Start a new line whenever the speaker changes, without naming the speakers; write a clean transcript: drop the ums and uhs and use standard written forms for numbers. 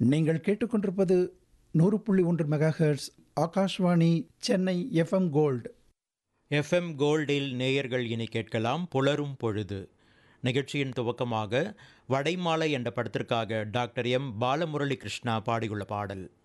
நீங்கள் கேட்டுக்கொண்டிருப்பது 100.1 megahertz Akashvani Chennai FM gold.
FM கோல்டில் நேயர்கள் இனி கேட்கலாம் புலரும் பொழுது. நிகழ்ச்சியின் துவக்கமாக வடைமாலை என்ற படத்திற்காக டாக்டர் எம் பாலமுரளி கிருஷ்ணா பாடியுள்ள பாடல்.